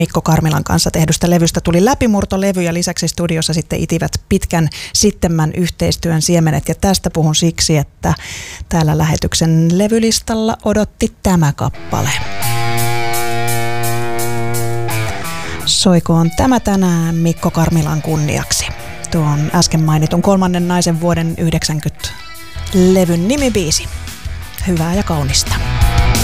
Mikko Karmilan kanssa tehdystä levystä tuli läpimurtolevy ja lisäksi studiossa sitten itivät pitkän sittemmän yhteistyön siemenet. Ja tästä puhun siksi, että täällä lähetyksen levylistalla odotti tämä kappale. Soikoon tämä tänään Mikko Karmilan kunniaksi. Tuon äsken mainitun kolmannen naisen vuoden 90 levyn nimibiisi. Hyvää ja kaunista.